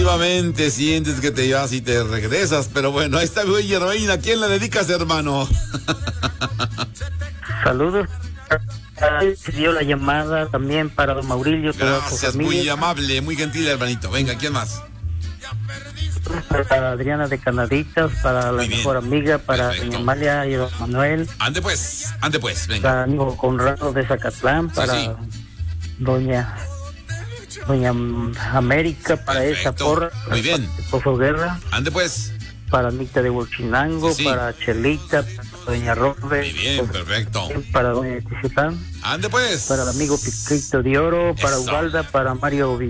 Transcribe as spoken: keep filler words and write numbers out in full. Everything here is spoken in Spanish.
Definitivamente sientes que te vas y te regresas, pero bueno, ahí está mi heroína. ¿A quién la dedicas, hermano? Saludos. Dio la llamada también para don Maurilio. Gracias, muy amable, muy gentil, hermanito. Venga, ¿quién más? Para Adriana de Canaditas, para la mejor amiga, para doña Amalia y don Manuel. Ande pues, ande pues, venga. Para amigo Conrado de Zacatlán, para sí, sí. doña doña América, para Perfecto. Esa porra. Muy bien. Pozo Guerra. Ande pues. Para Anita de Huachinango, sí, sí. Para Chelita, para doña Robe. Muy bien, perfecto. Para doña Tizetán. Ande pues. Para el amigo Piquito de Oro, para Eso. Ubalda, para Mario